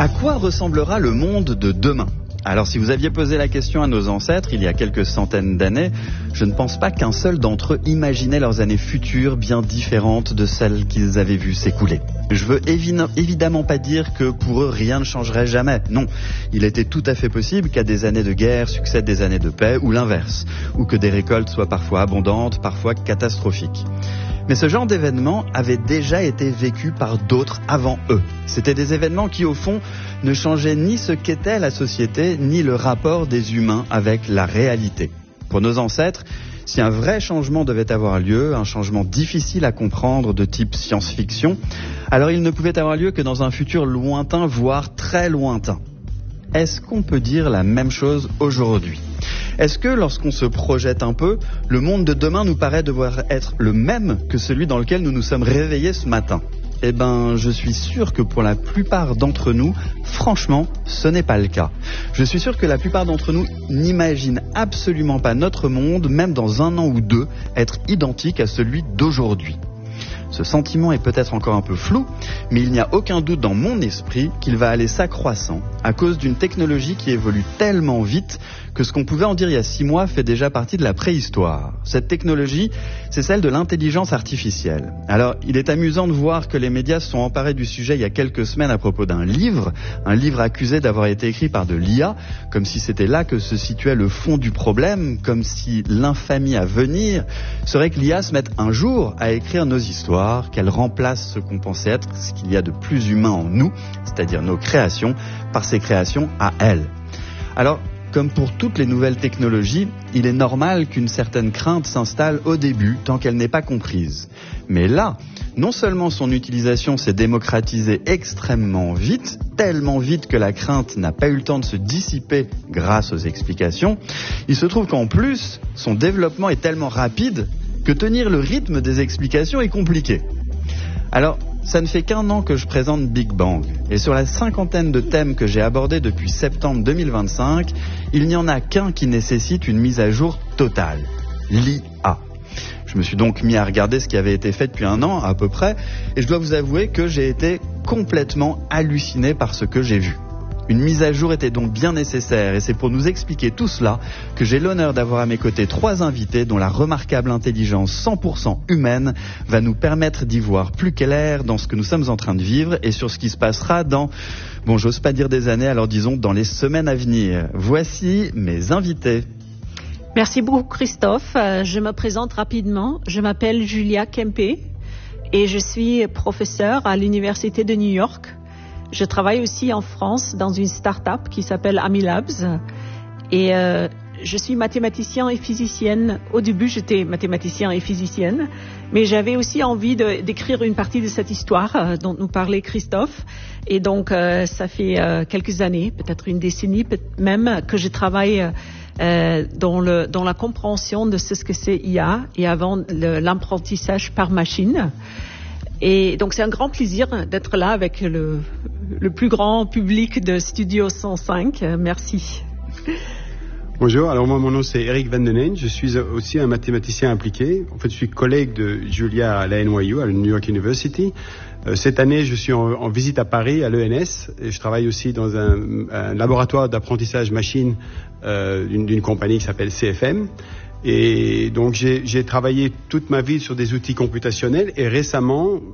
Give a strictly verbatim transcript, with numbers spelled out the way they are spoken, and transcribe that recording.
À quoi ressemblera le monde de demain ? Alors si vous aviez posé la question à nos ancêtres il y a quelques centaines d'années, je ne pense pas qu'un seul d'entre eux imaginait leurs années futures bien différentes de celles qu'ils avaient vues s'écouler. Je veux évi- évidemment pas dire que pour eux rien ne changerait jamais. Non, il était tout à fait possible qu'à des années de guerre succèdent des années de paix ou l'inverse, ou que des récoltes soient parfois abondantes, parfois catastrophiques. Mais ce genre d'événements avait déjà été vécu par d'autres avant eux. C'était des événements qui, au fond, ne changeaient ni ce qu'était la société, ni le rapport des humains avec la réalité. Pour nos ancêtres, si un vrai changement devait avoir lieu, un changement difficile à comprendre de type science-fiction, alors il ne pouvait avoir lieu que dans un futur lointain, voire très lointain. Est-ce qu'on peut dire la même chose aujourd'hui ? Est-ce que lorsqu'on se projette un peu, le monde de demain nous paraît devoir être le même que celui dans lequel nous nous sommes réveillés ce matin ? Eh ben, je suis sûr que pour la plupart d'entre nous, franchement, ce n'est pas le cas. Je suis sûr que la plupart d'entre nous n'imaginent absolument pas notre monde, même dans un an ou deux, être identique à celui d'aujourd'hui. Ce sentiment est peut-être encore un peu flou, mais il n'y a aucun doute dans mon esprit qu'il va aller s'accroissant à cause d'une technologie qui évolue tellement vite que ce qu'on pouvait en dire il y a six mois fait déjà partie de la préhistoire. Cette technologie, c'est celle de l'intelligence artificielle. Alors, il est amusant de voir que les médias se sont emparés du sujet il y a quelques semaines à propos d'un livre, un livre accusé d'avoir été écrit par de l'I A, comme si c'était là que se situait le fond du problème, comme si l'infamie à venir serait que l'I A se mette un jour à écrire nos histoires, qu'elle remplace ce qu'on pensait être ce qu'il y a de plus humain en nous, c'est-à-dire nos créations, par ses créations à elle. Alors, comme pour toutes les nouvelles technologies, il est normal qu'une certaine crainte s'installe au début tant qu'elle n'est pas comprise. Mais là, non seulement son utilisation s'est démocratisée extrêmement vite, tellement vite que la crainte n'a pas eu le temps de se dissiper grâce aux explications, il se trouve qu'en plus, son développement est tellement rapide que tenir le rythme des explications est compliqué. Alors, ça ne fait qu'un an que je présente Big Bang. Et sur la cinquantaine de thèmes que j'ai abordés depuis septembre deux mille vingt-cinq, il n'y en a qu'un qui nécessite une mise à jour totale. L'I A. Je me suis donc mis à regarder ce qui avait été fait depuis un an à peu près, et je dois vous avouer que j'ai été complètement halluciné par ce que j'ai vu. Une mise à jour était donc bien nécessaire, et c'est pour nous expliquer tout cela que j'ai l'honneur d'avoir à mes côtés trois invités dont la remarquable intelligence cent pour cent humaine va nous permettre d'y voir plus clair dans ce que nous sommes en train de vivre et sur ce qui se passera dans, bon, j'ose pas dire des années, alors disons dans les semaines à venir. Voici mes invités. Merci beaucoup Christophe. Je me présente rapidement. Je m'appelle Julia Kempe et je suis professeure à l'Université de New York. Je travaille aussi en France dans une start-up qui s'appelle Amilabs et euh, je suis mathématicienne et physicienne. Au début, j'étais mathématicienne et physicienne, mais j'avais aussi envie de, d'écrire une partie de cette histoire euh, dont nous parlait Christophe. Et donc, euh, ça fait euh, quelques années, peut-être une décennie même, que je travaille euh, dans, le, dans la compréhension de ce que c'est I A et avant le, l'apprentissage par machine. Et donc, c'est un grand plaisir d'être là avec le, le plus grand public de Studio cent cinq. Merci. Bonjour, alors moi, mon nom c'est Eric Van Den Ende. Je suis aussi un mathématicien impliqué. En fait, je suis collègue de Julia à la N Y U, à la New York University. Euh, cette année, je suis en, en visite à Paris, à l'E N S. Et je travaille aussi dans un, un laboratoire d'apprentissage machine euh, d'une, d'une compagnie qui s'appelle C F M. Et donc, j'ai, j'ai travaillé toute ma vie sur des outils computationnels et récemment,